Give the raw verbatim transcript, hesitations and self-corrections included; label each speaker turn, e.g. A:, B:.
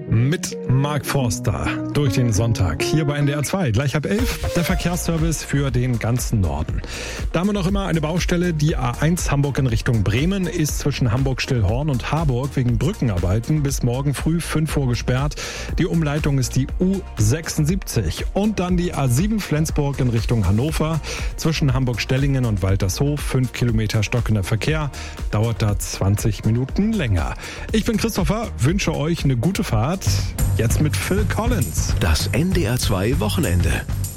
A: Mit Mark Forster durch den Sonntag hier bei N D R zwei. Gleich ab elf der Verkehrsservice für den ganzen Norden. Da haben wir noch immer eine Baustelle. Die A eins Hamburg in Richtung Bremen ist zwischen Hamburg-Stillhorn und Harburg wegen Brückenarbeiten bis morgen früh fünf Uhr gesperrt. Die Umleitung ist die U sechsundsiebzig. Und dann die A sieben Flensburg in Richtung Hannover. Zwischen Hamburg-Stellingen und Waltershof fünf Kilometer stockender Verkehr. Dauert da zwanzig Minuten länger. Ich bin Christopher, wünsche euch eine gute Fahrt. Jetzt mit Phil Collins.
B: Das N D R zwei Wochenende.